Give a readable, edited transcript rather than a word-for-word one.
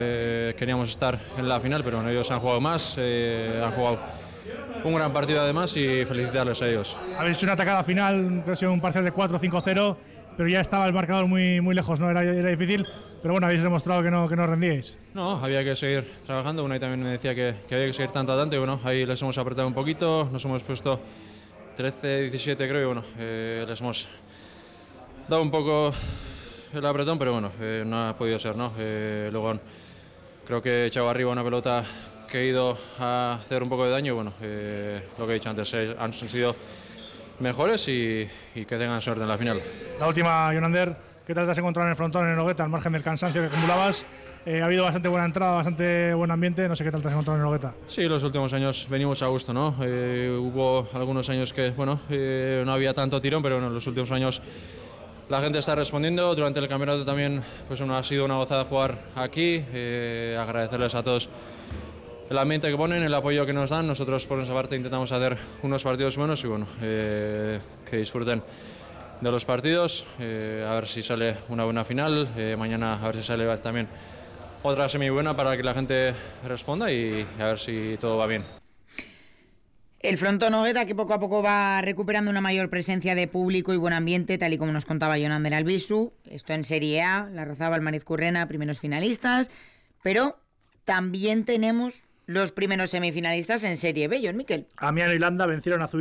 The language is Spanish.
Queríamos estar en la final, pero bueno, ellos han jugado más, han jugado un gran partido además y felicitarles a ellos. Habéis hecho una atacada final, creo que un parcial de 4-5-0, pero ya estaba el marcador muy lejos, ¿no? Era difícil, pero bueno, habéis demostrado que no rendíais. No, había que seguir trabajando. Bueno, ahí también me decía que había que seguir tanto adelante y bueno, ahí les hemos apretado un poquito, nos hemos puesto 13-17 creo y bueno, les hemos dado un poco el apretón, pero bueno, no ha podido ser, ¿no? Luego creo que he echado arriba una pelota que he ido a hacer un poco de daño. Bueno, lo que he dicho antes, han sido mejores y que tengan suerte en la final. La última, Jonander, ¿qué tal te has encontrado en el frontón en Nogueta, al margen del cansancio que acumulabas? Ha habido bastante buena entrada, bastante buen ambiente, no sé qué tal te has encontrado en Nogueta. Sí, los últimos años venimos a gusto, ¿no? Hubo algunos años que, bueno, no había tanto tirón, pero bueno, en los últimos años la gente está respondiendo. Durante el campeonato también pues, bueno, ha sido una gozada jugar aquí. Agradecerles a todos el ambiente que ponen, el apoyo que nos dan. Nosotros por nuestra parte intentamos hacer unos partidos buenos y bueno, que disfruten de los partidos. A ver si sale una buena final. Mañana a ver si sale también otra semi buena para que la gente responda y a ver si todo va bien. El frontón Nogueta, que poco a poco va recuperando una mayor presencia de público y buen ambiente, tal y como nos contaba Jonander Albisu. Esto en Serie A, la Rozaba, el Marizcurrena, primeros finalistas, pero también tenemos los primeros semifinalistas en Serie B, Jon Miquel. Amiens y Landa vencieron a Zubizarreta